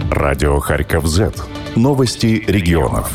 Радио Харьков-Z. Новости регионов.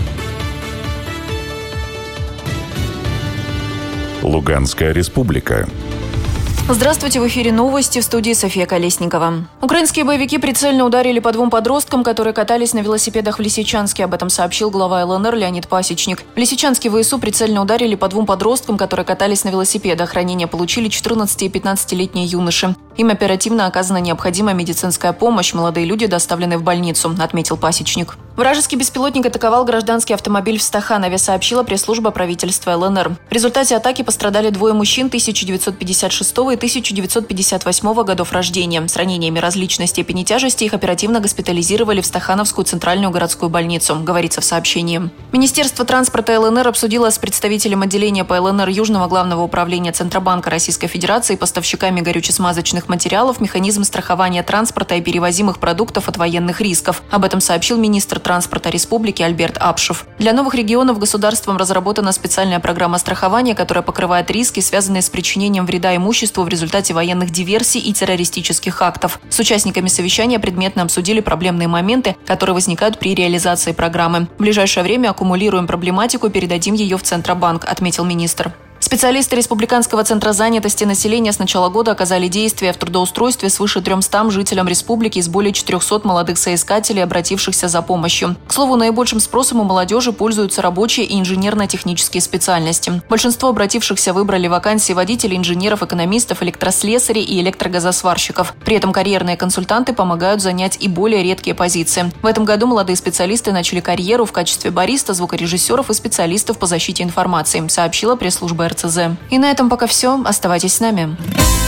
Луганская республика. Здравствуйте, в эфире новости, в студии София Колесникова. Украинские боевики прицельно ударили по двум подросткам, которые катались на велосипедах в Лисичанске. Об этом сообщил глава ЛНР Леонид Пасечник. В Лисичанске ВСУ прицельно ударили по двум подросткам, которые катались на велосипедах. Ранения получили 14 и 15-летние юноши. Им оперативно оказана необходимая медицинская помощь. Молодые люди доставлены в больницу, отметил Пасечник. Вражеский беспилотник атаковал гражданский автомобиль в Стаханове, сообщила пресс-служба правительства ЛНР. В результате атаки пострадали двое мужчин 1956 и 1958 годов рождения. С ранениями различной степени тяжести их оперативно госпитализировали в Стахановскую центральную городскую больницу, говорится в сообщении. Министерство транспорта ЛНР обсудило с представителем отделения по ЛНР Южного главного управления Центробанка Российской Федерации и поставщиками горюче-смазочных материалов механизм страхования транспорта и перевозимых продуктов от военных рисков. Об этом сообщил министр транспорта республики Альберт Апшев. Для новых регионов государством разработана специальная программа страхования, которая покрывает риски, связанные с причинением вреда имуществу в результате военных диверсий и террористических актов. С участниками совещания предметно обсудили проблемные моменты, которые возникают при реализации программы. В ближайшее время аккумулируем проблематику и передадим ее в Центробанк, отметил министр. Специалисты Республиканского центра занятости населения с начала года оказали действия в трудоустройстве свыше 300 жителям республики из более 400 молодых соискателей, обратившихся за помощью. К слову, наибольшим спросом у молодежи пользуются рабочие и инженерно-технические специальности. Большинство обратившихся выбрали вакансии водителей, инженеров, экономистов, электрослесарей и электрогазосварщиков. При этом карьерные консультанты помогают занять и более редкие позиции. В этом году молодые специалисты начали карьеру в качестве бариста, звукорежиссеров и специалистов по защите информации, сообщила пресс-служба РЦЗ. И на этом пока все. Оставайтесь с нами.